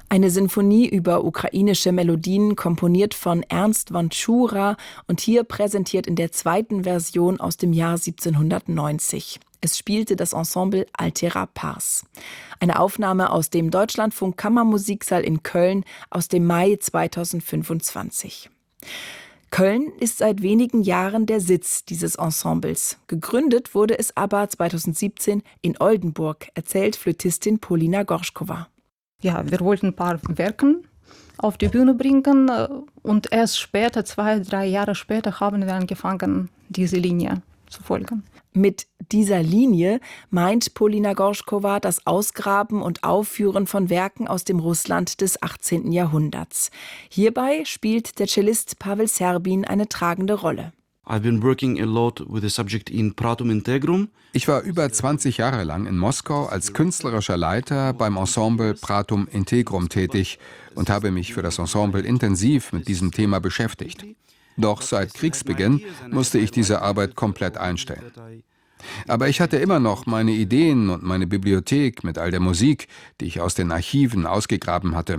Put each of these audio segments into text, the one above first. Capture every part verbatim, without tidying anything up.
Eine Sinfonie über ukrainische Melodien, komponiert von Ernst Vanchura und hier präsentiert in der zweiten Version aus dem Jahr siebzehnhundertneunzig. Es spielte das Ensemble Altera Pars. Eine Aufnahme aus dem Deutschlandfunk Kammermusiksaal in Köln aus dem Mai zweitausendfünfundzwanzig. Köln ist seit wenigen Jahren der Sitz dieses Ensembles. Gegründet wurde es aber zweitausendsiebzehn in Oldenburg, erzählt Flötistin Polina Gorschkova. Ja, wir wollten ein paar Werke auf die Bühne bringen und erst später, zwei, drei Jahre später, haben wir angefangen, diese Linie zu folgen. Mit dieser Linie meint Polina Gorschkova das Ausgraben und Aufführen von Werken aus dem Russland des achtzehnten Jahrhunderts. Hierbei spielt der Cellist Pavel Serbin eine tragende Rolle. Ich war über zwanzig Jahre lang in Moskau als künstlerischer Leiter beim Ensemble Pratum Integrum tätig und habe mich für das Ensemble intensiv mit diesem Thema beschäftigt. Doch seit Kriegsbeginn musste ich diese Arbeit komplett einstellen. Aber ich hatte immer noch meine Ideen und meine Bibliothek mit all der Musik, die ich aus den Archiven ausgegraben hatte.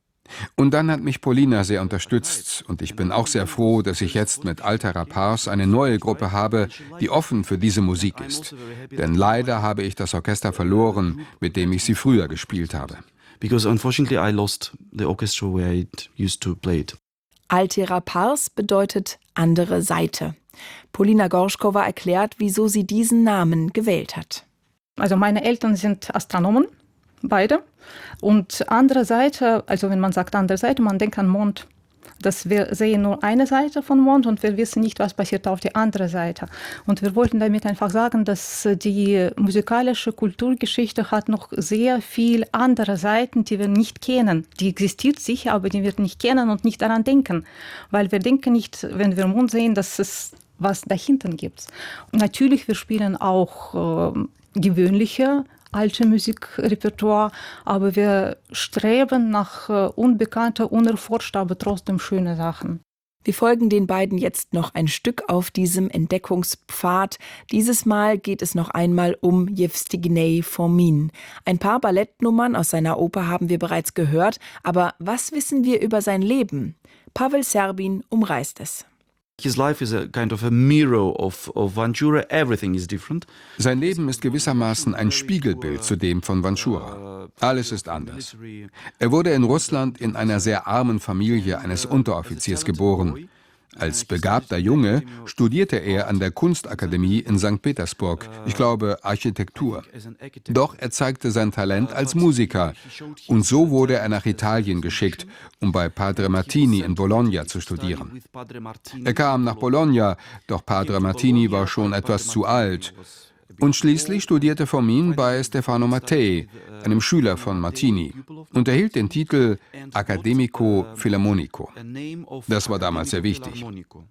Und dann hat mich Polina sehr unterstützt und ich bin auch sehr froh, dass ich jetzt mit Altera Pars eine neue Gruppe habe, die offen für diese Musik ist. Denn leider habe ich das Orchester verloren, mit dem ich sie früher gespielt habe. Because unfortunately I lost the orchestra where I used to play it. Altera Pars bedeutet andere Seite. Polina Gorschkova erklärt, wieso sie diesen Namen gewählt hat. Also meine Eltern sind Astronomen, beide. Und andere Seite, also wenn man sagt andere Seite, man denkt an Mond. Dass wir sehen nur eine Seite von Mond und wir wissen nicht, was passiert auf der anderen Seite. Und wir wollten damit einfach sagen, dass die musikalische Kulturgeschichte hat noch sehr viel andere Seiten, die wir nicht kennen. Die existiert sicher, aber die wir nicht kennen und nicht daran denken. Weil wir denken nicht, wenn wir Mond sehen, dass es was dahinter gibt. Und natürlich, wir spielen auch äh, gewöhnliche alte Musikrepertoire, aber wir streben nach äh, unbekannter, unerforschter, aber trotzdem schöne Sachen. Wir folgen den beiden jetzt noch ein Stück auf diesem Entdeckungspfad. Dieses Mal geht es noch einmal um Jewstignij Fomin. Ein paar Ballettnummern aus seiner Oper haben wir bereits gehört, aber was wissen wir über sein Leben? Pavel Serbin umreißt es. His life is a kind of a mirror of, of Vanchura. Everything is different. Sein Leben ist gewissermaßen ein Spiegelbild zu dem von Vanchura. Alles ist anders. Er wurde in Russland in einer sehr armen Familie eines Unteroffiziers geboren. Als begabter Junge studierte er an der Kunstakademie in Sankt Petersburg, ich glaube Architektur. Doch er zeigte sein Talent als Musiker und so wurde er nach Italien geschickt, um bei Padre Martini in Bologna zu studieren. Er kam nach Bologna, doch Padre Martini war schon etwas zu alt. Und schließlich studierte Fomin bei Stefano Mattei, einem Schüler von Martini, und erhielt den Titel Accademico Filarmonico. Das war damals sehr wichtig.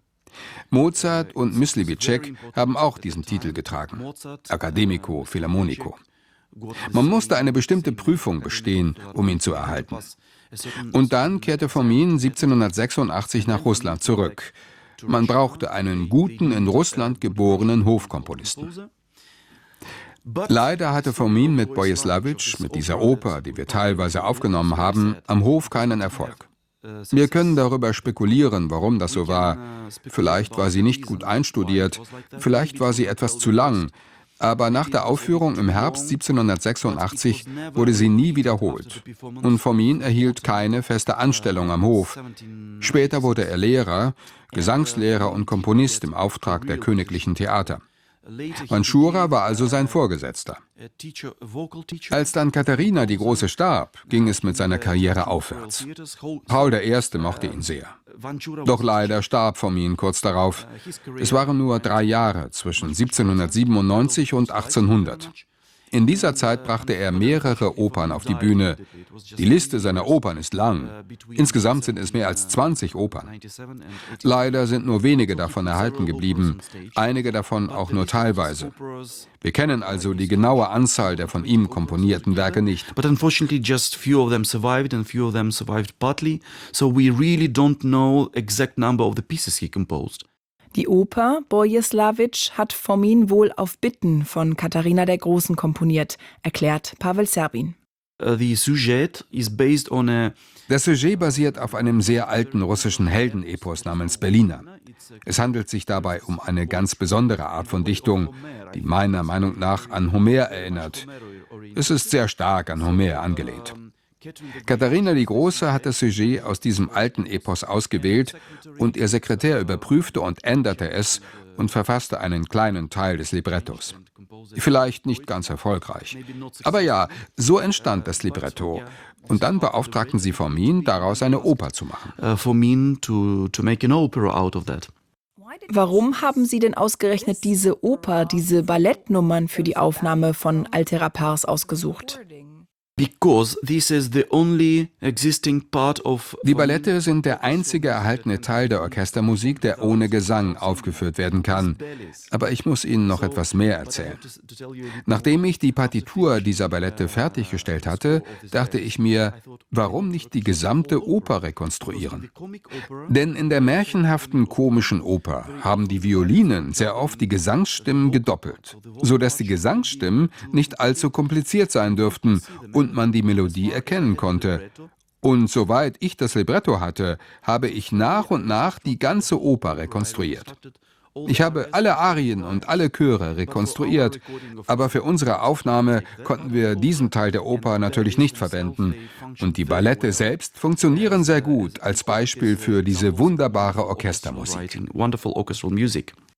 Mozart und Myslivicek haben auch diesen Titel getragen, Accademico Filarmonico. Man musste eine bestimmte Prüfung bestehen, um ihn zu erhalten. Und dann kehrte Fomin siebzehnhundertsechsundachtzig nach Russland zurück. Man brauchte einen guten, in Russland geborenen Hofkomponisten. Leider hatte Fomin mit Bojislawitsch, mit dieser Oper, die wir teilweise aufgenommen haben, am Hof keinen Erfolg. Wir können darüber spekulieren, warum das so war. Vielleicht war sie nicht gut einstudiert, vielleicht war sie etwas zu lang. Aber nach der Aufführung im Herbst siebzehnhundertsechsundachtzig wurde sie nie wiederholt. Und Fomin erhielt keine feste Anstellung am Hof. Später wurde er Lehrer, Gesangslehrer und Komponist im Auftrag der Königlichen Theater. Vanchura war also sein Vorgesetzter. Als dann Katharina die Große starb, ging es mit seiner Karriere aufwärts. Paul der Erste mochte ihn sehr. Doch leider starb Fomin kurz darauf. Es waren nur drei Jahre zwischen siebzehnhundertsiebenundneunzig und achtzehnhundert. In dieser Zeit brachte er mehrere Opern auf die Bühne. Die Liste seiner Opern ist lang. Insgesamt sind es mehr als zwanzig Opern. Leider sind nur wenige davon erhalten geblieben, einige davon auch nur teilweise. Wir kennen also die genaue Anzahl der von ihm komponierten Werke nicht. But unfortunately just few of them survived and few of them survived partly, so we really don't know exact number of the pieces he composed. Die Oper Bojislawitsch hat Fomin wohl auf Bitten von Katharina der Großen komponiert, erklärt Pavel Serbin. The sujet is based on a Das Sujet basiert auf einem sehr alten russischen Heldenepos namens Berliner. Es handelt sich dabei um eine ganz besondere Art von Dichtung, die meiner Meinung nach an Homer erinnert. Es ist sehr stark an Homer angelehnt. Katharina die Große hat das Sujet aus diesem alten Epos ausgewählt und ihr Sekretär überprüfte und änderte es und verfasste einen kleinen Teil des Librettos. Vielleicht nicht ganz erfolgreich. Aber ja, so entstand das Libretto. Und dann beauftragten sie Fomin, daraus eine Oper zu machen. uh, Fomin to, to make an opera out of that. Warum haben Sie denn ausgerechnet diese Oper, diese Ballettnummern für die Aufnahme von Altera Pars ausgesucht? Because this is the only existing part of Die Ballette sind der einzige erhaltene Teil der Orchestermusik, der ohne Gesang aufgeführt werden kann. Aber ich muss Ihnen noch etwas mehr erzählen. Nachdem ich die Partitur dieser Ballette fertiggestellt hatte, dachte ich mir, warum nicht die gesamte Oper rekonstruieren? Denn in der märchenhaften komischen Oper haben die Violinen sehr oft die Gesangsstimmen gedoppelt, sodass die Gesangsstimmen nicht allzu kompliziert sein dürften und man die Melodie erkennen konnte. Und soweit ich das Libretto hatte, habe ich nach und nach die ganze Oper rekonstruiert. Ich habe alle Arien und alle Chöre rekonstruiert, aber für unsere Aufnahme konnten wir diesen Teil der Oper natürlich nicht verwenden. Und die Ballette selbst funktionieren sehr gut als Beispiel für diese wunderbare Orchestermusik. Wonderful orchestral music.